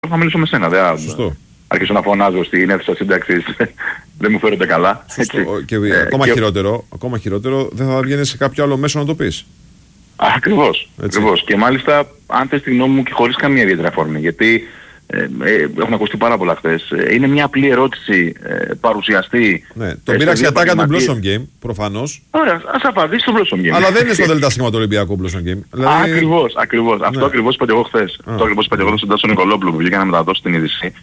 θα μιλήσω με σένα. Δεν αρχίσω να φωνάζω στην αίθουσα σύνταξης. Δεν μου φέρονται καλά. Και ακόμα χειρότερο, δεν θα βγαίνεις σε κάποιο άλλο μέσο να το πεις. Ακριβώς. Και μάλιστα, αν θες τη γνώμη μου και χωρίς καμία ιδιαίτερη αφορμή, γιατί έχουν ακουστεί πάρα πολλά χθες. Είναι μια απλή ερώτηση παρουσιαστή. Ναι, τον πήραξε η ατάκα του Blossom Game, προφανώς. Ωραία, ας απαντήσει στο Blossom Game. Αλλά δεν είναι στο ΔΣ του Ολυμπιακού Blossom Game. Ακριβώς. Ναι. Αυτό ακριβώς είπα και εγώ χθες. Αυτό ακριβώς είπα και εγώ στον Τάσο Νικολόπουλο που βγήκε να μεταδώσει την είδηση.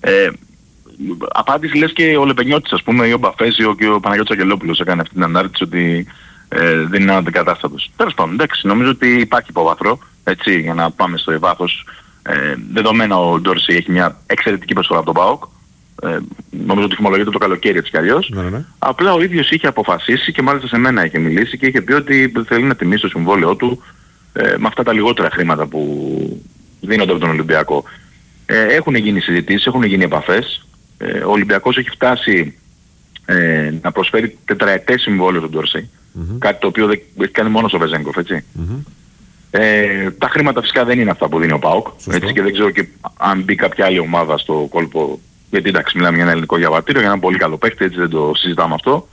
Απάντηση λες και ο Λεπενιώτης, ας πούμε, ή ο Μπαφέσιο και ο Παναγιώτης Αγγελόπουλος έκανε αυτή την ανάρτηση ότι δεν είναι αντικατάστατος. Τέλος πάντων, εντάξει, νομίζω ότι υπάρχει υπόβαθρο, έτσι, για να πάμε στο βάθος. Δεδομένα ο Ντόρσεϊ έχει μια εξαιρετική προσφορά από τον ΠΑΟΚ. Νομίζω ότι θυμολογείται το καλοκαίρι έτσι κι αλλιώς. Ναι. Απλά ο ίδιος είχε αποφασίσει και μάλιστα σε μένα είχε μιλήσει και είχε πει ότι θέλει να τιμήσει το συμβόλαιό του με αυτά τα λιγότερα χρήματα που δίνονται από τον Ολυμπιακό. Έχουν γίνει συζητήσεις, έχουν γίνει επαφές. Ο Ολυμπιακός έχει φτάσει να προσφέρει τετραετές συμβόλαιο στον Ντόρσεϊ. Κάτι το οποίο έχει κάνει μόνο ο Βεζένκοφ, έτσι. Τα χρήματα φυσικά δεν είναι αυτά που δίνει ο ΠΑΟΚ, έτσι, και δεν ξέρω και αν μπει κάποια άλλη ομάδα στο κόλπο, γιατί εντάξει μιλάμε για ένα ελληνικό διαβατήριο, για ένα πολύ καλό παίκτη, έτσι δεν το συζητάμε αυτό.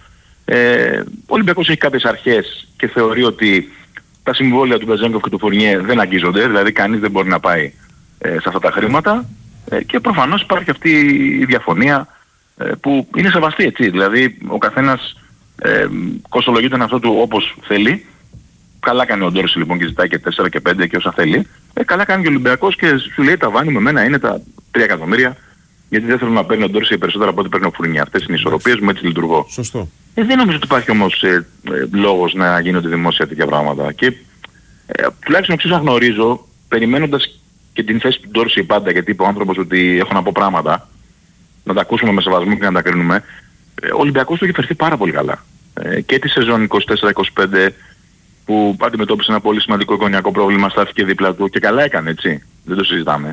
Ο Ολυμπιακός έχει κάποιες αρχές και θεωρεί ότι τα συμβόλαια του Βεζένκοφ και του Φουρνιέ δεν αγγίζονται, δηλαδή κανείς δεν μπορεί να πάει σε αυτά τα χρήματα και προφανώς υπάρχει αυτή η διαφωνία που είναι σεβαστή, έτσι, δηλαδή ο καθένας κοστολογεί τον εαυτό του όπως θέλει. Καλά κάνει ο Ντόρσεϊ λοιπόν και ζητάει και 4 και 5 και όσα θέλει. Καλά κάνει και ο Ολυμπιακός και σου λέει τα βάνη με μένα είναι τα 3 εκατομμύρια, γιατί δεν θέλω να παίρνει ο Ντόρσεϊ περισσότερα από ό,τι παίρνει ο Φουρνιέ. Αυτές είναι οι ισορροπίες μου, έτσι λειτουργώ. Σωστό. Δεν νομίζω ότι υπάρχει όμως λόγος να γίνονται δημόσια τέτοια πράγματα. Και τουλάχιστον εξής να γνωρίζω, περιμένοντας και την θέση του Ντόρσεϊ πάντα, γιατί είπε ο άνθρωπος ότι έχω να πω πράγματα, να τα ακούσουμε με σεβασμό και να τα κρίνουμε, ο Ολυμπιακός του έχει φερθεί πάρα πολύ καλά. Και τη σεζόν 24-25 που αντιμετώπισε ένα πολύ σημαντικό εικονιακό πρόβλημα, στάθηκε δίπλα του και καλά έκανε, έτσι. Δεν το συζητάμε.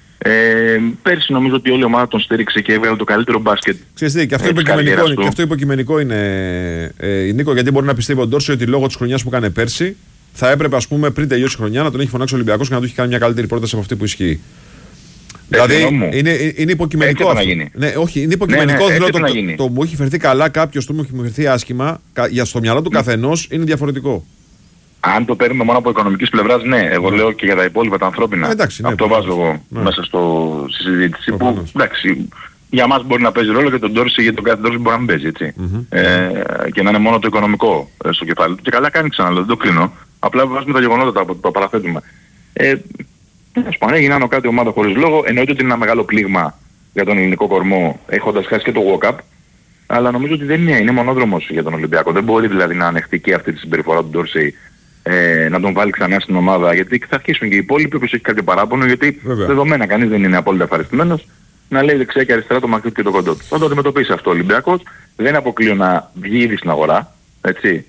Πέρσι νομίζω ότι όλη η ομάδα τον στήριξε και έβγαλε το καλύτερο μπάσκετ. Ξέρεις τι, και αυτό υποκειμενικό είναι, Νίκο, γιατί μπορεί να πιστεύει ο Ντόρσεϊ ότι λόγω της χρονιάς που έκανε πέρσι θα έπρεπε, ας πούμε, πριν τελειώσει η χρονιά να τον έχει φωνάξει ο Ολυμπιακός και να του έχει κάνει μια καλύτερη πρόταση από αυτή που ισχύει. Δηλαδή είναι υποκειμενικό αυτό. Ναι, όχι, είναι υποκειμενικό. Το μου έχει φερθεί καλά κάποιος, το μου έχει φερθεί άσχημα, στο μυαλό του καθενός είναι διαφορετικό. Αν το παίρνουμε μόνο από οικονομικής πλευράς, ναι. Εγώ λέω και για τα υπόλοιπα τα ανθρώπινα. Εντάξει, αυτό βάζω εγώ μέσα στη συζήτηση. Που εντάξει, για μας μπορεί να παίζει ρόλο και τον Ντόρσεϊ, γιατί τον κάθε Ντόρσεϊ μπορεί να μην παίζει, έτσι. Και να είναι μόνο το οικονομικό στο κεφάλι του. Και καλά κάνει ξανά, δεν το κρίνω. Απλά βάζουμε τα γεγονότα, το παραθέτουμε. Ας πούμε, έγιναν κάτι ομάδα χωρίς λόγο. Εννοείται ότι είναι ένα μεγάλο πλήγμα για τον ελληνικό κορμό, έχοντας χάσει και το walk-up. Αλλά νομίζω ότι δεν είναι μονόδρομος για τον Ολυμπιακό. Δεν μπορεί δηλαδή να ανεχτεί και αυτή τη συμπεριφορά του Ντόρσεϊ, να τον βάλει ξανά στην ομάδα, γιατί θα αρχίσουν και οι υπόλοιποι όποιος έχει κάποιο παράπονο, γιατί δεδομένα κανείς δεν είναι απόλυτα ευχαριστημένος, να λέει δεξιά και αριστερά το μακρύ του και το κοντό του. Θα το αντιμετωπίσει αυτό ο Ολυμπιακός. Δεν αποκλείω να βγει ήδη στην αγορά, έτσι.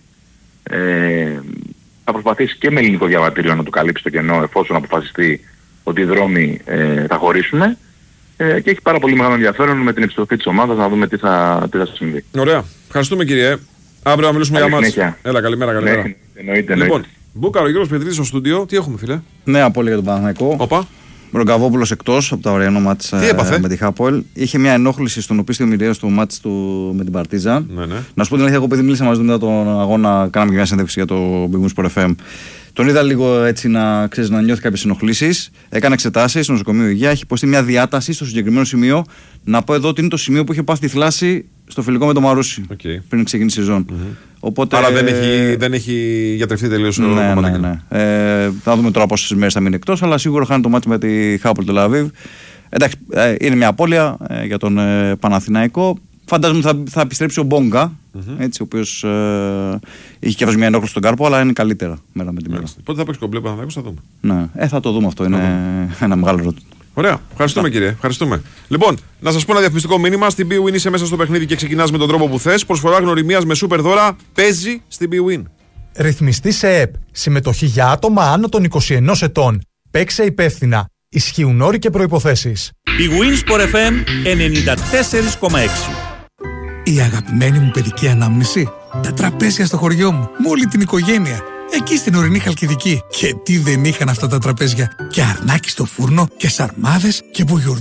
Θα προσπαθήσει και με ελληνικό διαβατήριο να του καλύψει το κενό, εφόσον αποφασιστεί ότι οι δρόμοι θα χωρίσουν. Και έχει πάρα πολύ μεγάλο ενδιαφέρον με την επιστροφή της ομάδας να δούμε τι θα συμβεί. Ωραία. Ευχαριστούμε, κύριε. Αύριο να μιλήσουμε για μάτς. Έλα, καλημέρα. Ναι, εννοείται. Λοιπόν, Μπούκαρο, Γιώργος Πετρίδης στο στούντιο. Τι έχουμε, φίλε? Ναι, απόλυτα για τον Παναθηναϊκό. Οπα. Ρογκαβόπουλος εκτός από τα ωραία μάτς με τη Χάπολ. Είχε μια ενόχληση στον οπίστιο μοιραίο στο μάτς του με την Παρτίζαν. Ναι. Να σου πω την αλήθεια, εγώ παιδί μίλησα μαζί του μετά τον αγώνα, κάναμε και μια συνέντευξη για το Big Win Sport FM. Τον είδα λίγο έτσι να νιώθει κάποιες ενοχλήσεις. Έκανε εξετάσεις στο νοσοκομείο Υγεία. Έχει υποστεί μια διάταση στο συγκεκριμένο σημείο. Να πω εδώ ότι είναι το σημείο που είχε πάθει τη θλάση στο φιλικό με το Μαρούσι πριν ξεκινήσει η σεζόν. Οπότε... Άρα δεν έχει γιατρευτεί τελείως ο κομματικά. Ναι. Θα δούμε τώρα πόσες μέρες θα μείνει εκτός, αλλά σίγουρα χάνει το μάτι με τη Χάπολ του Τελαβίβ. Εντάξει, είναι μια απώλεια για τον Παναθηναϊκό. Φαντάζομαι θα επιστρέψει ο Μπόγκα, έτσι, ο οποίος είχε και μια ενόχληση στον κάρπο, αλλά είναι καλύτερα μέρα με τη μέρα. Πότε θα παίξει κομπλέ Παναθηναϊκός, θα δούμε. Ναι, θα το δούμε αυτό. Είναι ένα μεγάλο ερώτημα. Ωραία. Ευχαριστούμε, κύριε. Ευχαριστούμε. Λοιπόν, να σας πω ένα διαφημιστικό μήνυμα. Στην BWIN είσαι μέσα στο παιχνίδι και ξεκινάς με τον τρόπο που θες. Προσφορά γνωριμίας με σούπερ δώρα παίζει στην BWIN. Ρυθμιστή σε ΕΠ. Συμμετοχή για άτομα άνω των 21 ετών. Παίξε υπεύθυνα. Ισχύουν όροι και προϋποθέσεις. BWIN Sport FM 94,6. Η αγαπημένη μου παιδική ανάμνηση. Τα τραπέζια στο χωριό μου, με όλη την οικογένεια. εκεί στην ορεινή Χαλκιδική. Και τι δεν είχαν αυτά τα τραπέζια. Και αρνάκι στο φούρνο και σαρμάδες και μπουγιουρδάκια.